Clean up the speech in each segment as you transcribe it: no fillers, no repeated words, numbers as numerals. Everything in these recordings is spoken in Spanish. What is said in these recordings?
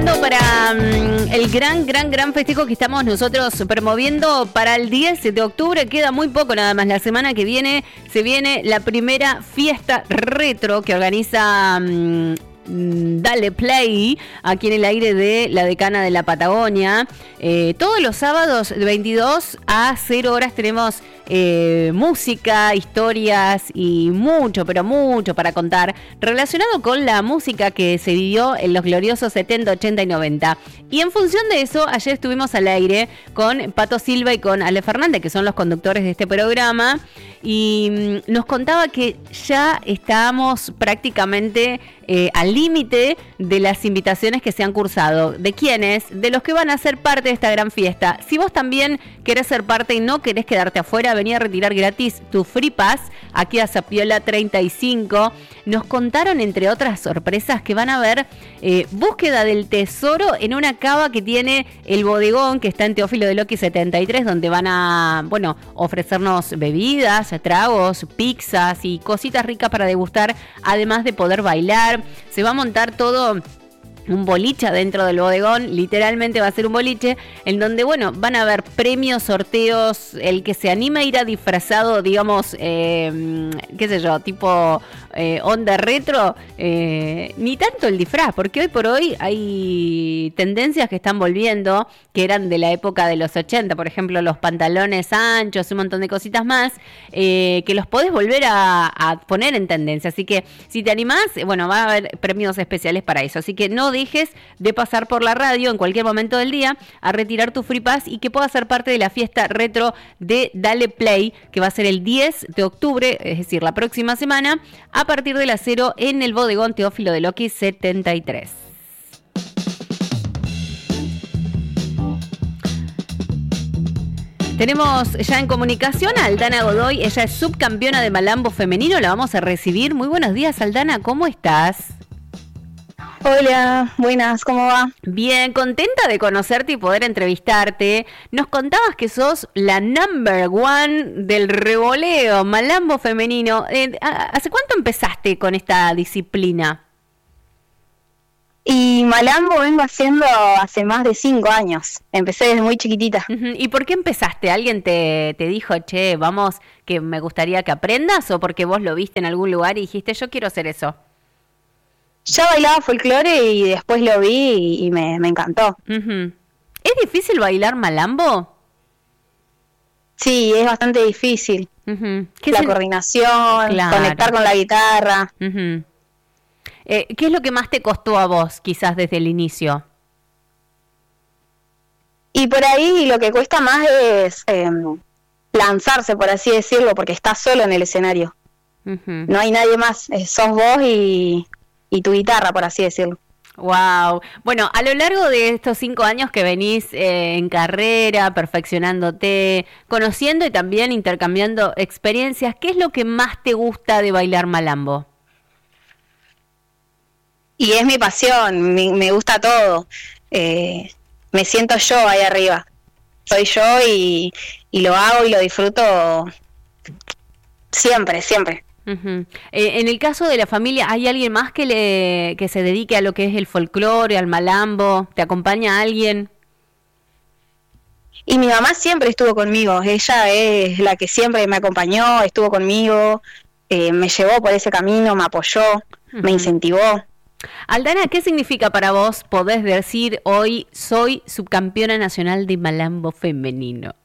preparando para el gran festejo que estamos nosotros promoviendo para el 10 de octubre. Queda muy poco nada más. La semana que viene se viene la primera fiesta retro que organiza Dale Play aquí en el aire de la Decana de la Patagonia. Todos los sábados de 22 a 0 horas tenemos música, historias y mucho, pero mucho para contar relacionado con la música que se vivió en los gloriosos 70, 80 y 90. Y en función de eso, ayer estuvimos al aire con Pato Silva y con Ale Fernández, que son los conductores de este programa, y nos contaba que ya estábamos prácticamente al límite de las invitaciones que se han cursado. ¿De quiénes? De los que van a ser parte de esta gran fiesta. Si vos también querés ser parte y no querés quedarte afuera, vení a retirar gratis tu Free Pass aquí a Zapiola 35. Nos contaron, entre otras sorpresas, que van a ver búsqueda del tesoro en una cava que tiene el bodegón, que está en Teófilo de Loki 73, donde van a, ofrecernos bebidas, tragos, pizzas y cositas ricas para degustar, además de poder bailar. Se va a montar todo un boliche dentro del bodegón, literalmente va a ser un boliche, en donde, van a haber premios, sorteos, el que se anima a ir a disfrazado, digamos, tipo onda retro, ni tanto el disfraz, porque hoy por hoy hay tendencias que están volviendo, que eran de la época de los 80, por ejemplo, los pantalones anchos, un montón de cositas más, que los podés volver a poner en tendencia, así que si te animás, va a haber premios especiales para eso, así que no dejes de pasar por la radio en cualquier momento del día a retirar tu Free Pass y que puedas ser parte de la fiesta retro de Dale Play, que va a ser el 10 de octubre, es decir, la próxima semana, a partir de las 0 en el bodegón Teófilo de Loki 73. Tenemos ya en comunicación a Aldana Godoy, ella es subcampeona de malambo femenino, la vamos a recibir. Muy buenos días, Aldana, ¿cómo estás? Hola, buenas, ¿cómo va? Bien, contenta de conocerte y poder entrevistarte. Nos contabas que sos la number one del revoleo, malambo femenino. ¿Hace cuánto empezaste con esta disciplina? Y malambo vengo haciendo hace más de 5 años. Empecé desde muy chiquitita. ¿Y por qué empezaste? ¿Alguien te dijo, che, vamos, que me gustaría que aprendas? ¿O porque vos lo viste en algún lugar y dijiste, yo quiero hacer eso? Ya bailaba folclore y después lo vi y me encantó. ¿Es difícil bailar malambo? Sí, es bastante difícil. La coordinación, claro, conectar con la guitarra. ¿Qué es lo que más te costó a vos, quizás desde el inicio? Y por ahí lo que cuesta más es lanzarse, por así decirlo, porque estás solo en el escenario. No hay nadie más, sos vos y tu guitarra, por así decirlo. Wow. Bueno, a lo largo de estos 5 años que venís en carrera, perfeccionándote, conociendo y también intercambiando experiencias, ¿qué es lo que más te gusta de bailar malambo? Y es mi pasión, me gusta todo. Me siento yo ahí arriba. Soy yo y lo hago y lo disfruto siempre, siempre. En el caso de la familia, ¿hay alguien más que se dedique a lo que es el folclore, al malambo? ¿Te acompaña alguien? Y mi mamá siempre estuvo conmigo. Ella es la que siempre me acompañó, estuvo conmigo, me llevó por ese camino, me apoyó, me incentivó. Aldana, ¿qué significa para vos poder decir hoy soy subcampeona nacional de malambo femenino?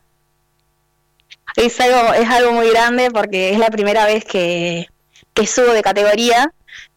Es algo muy grande porque es la primera vez que subo de categoría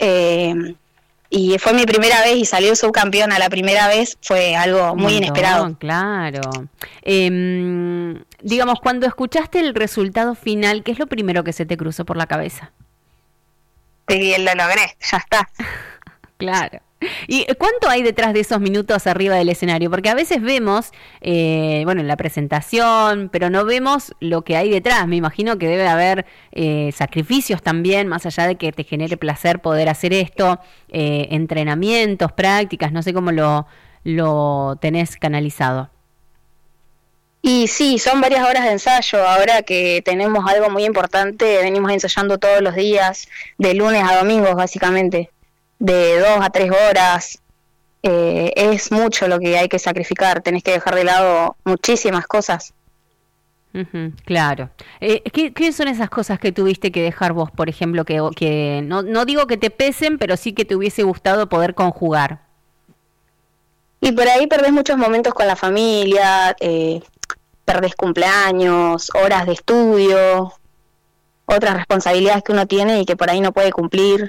y fue mi primera vez y salir subcampeona la primera vez, fue algo muy inesperado. Claro. Digamos, cuando escuchaste el resultado final, ¿qué es lo primero que se te cruzó por la cabeza? Sí, lo logré, ya está. Claro. ¿Y cuánto hay detrás de esos minutos arriba del escenario? Porque a veces vemos, en la presentación, pero no vemos lo que hay detrás. Me imagino que debe haber sacrificios también, más allá de que te genere placer poder hacer esto, entrenamientos, prácticas, no sé cómo lo tenés canalizado. Y sí, son varias horas de ensayo. Ahora que tenemos algo muy importante, venimos ensayando todos los días, de lunes a domingos básicamente, de 2 a 3 horas. es mucho lo que hay que sacrificar, tenés que dejar de lado muchísimas cosas. Claro. ¿Qué son esas cosas que tuviste que dejar vos, por ejemplo, que no digo que te pesen, pero sí que te hubiese gustado poder conjugar? Y por ahí perdés muchos momentos con la familia, perdés cumpleaños, horas de estudio, otras responsabilidades que uno tiene y que por ahí no puede cumplir.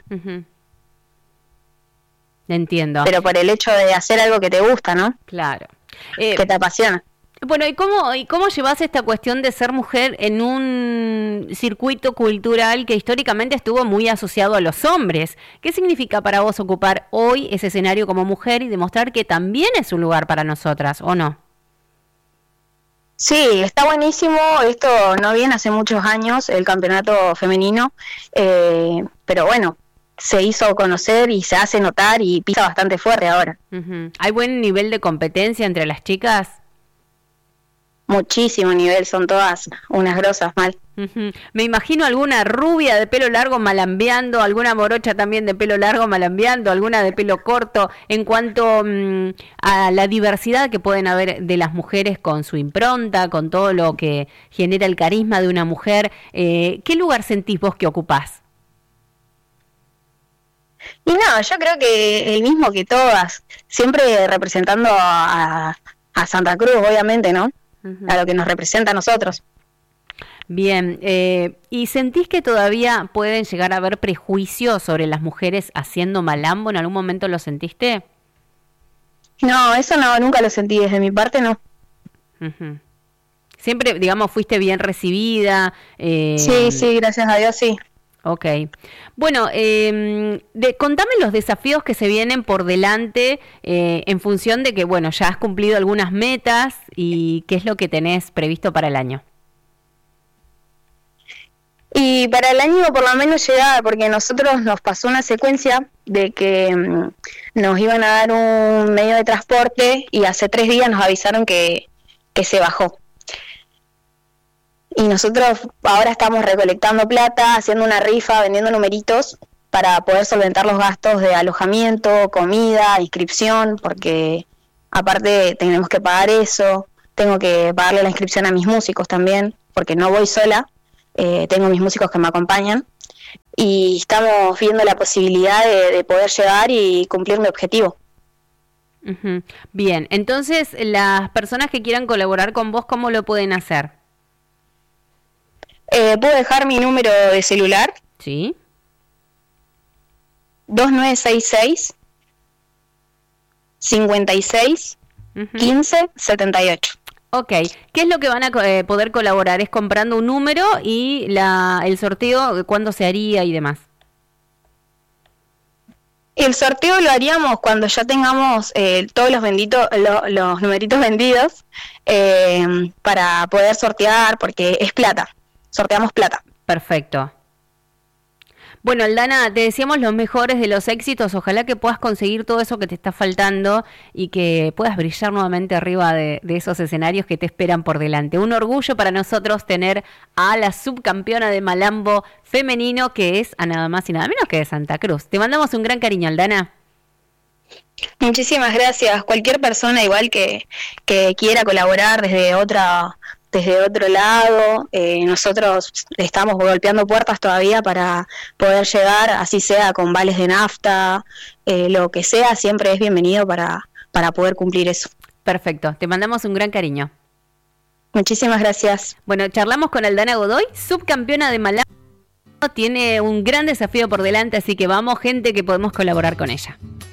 Entiendo. Pero por el hecho de hacer algo que te gusta, ¿no? Claro. Que te apasiona. Bueno, ¿y cómo llevas esta cuestión de ser mujer en un circuito cultural que históricamente estuvo muy asociado a los hombres? ¿Qué significa para vos ocupar hoy ese escenario como mujer y demostrar que también es un lugar para nosotras, o no? Sí, está buenísimo. Esto no viene hace muchos años, el campeonato femenino, pero bueno, se hizo conocer y se hace notar y pisa bastante fuerte ahora. ¿Hay buen nivel de competencia entre las chicas? Muchísimo nivel, son todas unas grosas, mal. Me imagino alguna rubia de pelo largo malambeando, alguna morocha también de pelo largo malambeando, alguna de pelo corto. En cuanto a la diversidad que pueden haber de las mujeres con su impronta, con todo lo que genera el carisma de una mujer, ¿qué lugar sentís vos que ocupás? Y no, yo creo que el mismo que todas, siempre representando a Santa Cruz, obviamente, ¿no? A lo que nos representa a nosotros. Bien, ¿y sentís que todavía pueden llegar a haber prejuicios sobre las mujeres haciendo malambo? ¿En algún momento lo sentiste? No, eso no, nunca lo sentí, desde mi parte no. Siempre, digamos, fuiste bien recibida. Sí, gracias a Dios, sí. Ok. Bueno, contame los desafíos que se vienen por delante en función de que, bueno, ya has cumplido algunas metas y qué es lo que tenés previsto para el año. Y para el año por lo menos llegar, porque nosotros nos pasó una secuencia de que nos iban a dar un medio de transporte y hace 3 días nos avisaron que se bajó. Y nosotros ahora estamos recolectando plata, haciendo una rifa, vendiendo numeritos para poder solventar los gastos de alojamiento, comida, inscripción, porque aparte tenemos que pagar eso, tengo que pagarle la inscripción a mis músicos también, porque no voy sola, tengo mis músicos que me acompañan, y estamos viendo la posibilidad de poder llegar y cumplir mi objetivo. Bien, entonces las personas que quieran colaborar con vos, ¿cómo lo pueden hacer? ¿Puedo dejar mi número de celular? Sí. 2966 56 15 78. Ok, ¿qué es lo que van a poder colaborar? ¿Es comprando un número y el sorteo, cuándo se haría y demás? El sorteo lo haríamos cuando ya tengamos todos los numeritos vendidos para poder sortear, porque es plata. Sorteamos plata. Perfecto. Bueno, Aldana, te deseamos los mejores de los éxitos. Ojalá que puedas conseguir todo eso que te está faltando y que puedas brillar nuevamente arriba de esos escenarios que te esperan por delante. Un orgullo para nosotros tener a la subcampeona de malambo femenino, que es a nada más y nada menos que de Santa Cruz. Te mandamos un gran cariño, Aldana. Muchísimas gracias. Cualquier persona igual que quiera colaborar desde otro lado, nosotros estamos golpeando puertas todavía para poder llegar, así sea con vales de nafta, lo que sea, siempre es bienvenido para poder cumplir eso. Perfecto, te mandamos un gran cariño. Muchísimas gracias. Bueno, charlamos con Aldana Godoy, subcampeona de malambo, tiene un gran desafío por delante, así que vamos gente que podemos colaborar con ella.